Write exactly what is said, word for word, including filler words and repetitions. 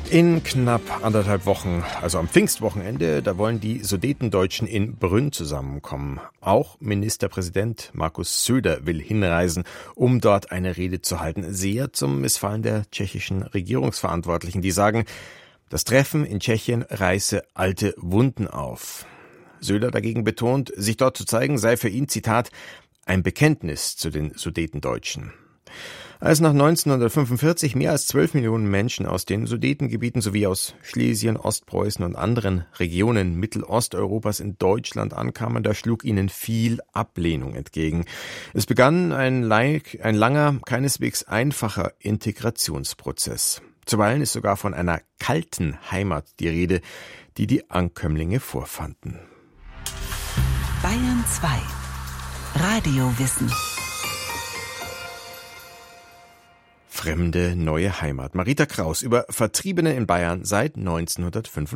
In knapp anderthalb Wochen, also am Pfingstwochenende, da wollen die Sudetendeutschen in Brünn zusammenkommen. Auch Ministerpräsident Markus Söder will hinreisen, um dort eine Rede zu halten. Sehr zum Missfallen der tschechischen Regierungsverantwortlichen, die sagen, das Treffen in Tschechien reiße alte Wunden auf. Söder dagegen betont, sich dort zu zeigen sei für ihn, Zitat, ein Bekenntnis zu den Sudetendeutschen. Als nach neunzehnhundertfünfundvierzig mehr als zwölf Millionen Menschen aus den Sudetengebieten sowie aus Schlesien, Ostpreußen und anderen Regionen Mittelosteuropas in Deutschland ankamen, da schlug ihnen viel Ablehnung entgegen. Es begann ein, ein langer, keineswegs einfacher Integrationsprozess. Zuweilen ist sogar von einer kalten Heimat die Rede, die die Ankömmlinge vorfanden. Bayern zwei. Radiowissen. Fremde neue Heimat. Marita Kraus über Vertriebene in Bayern seit neunzehnhundertfünfundvierzig.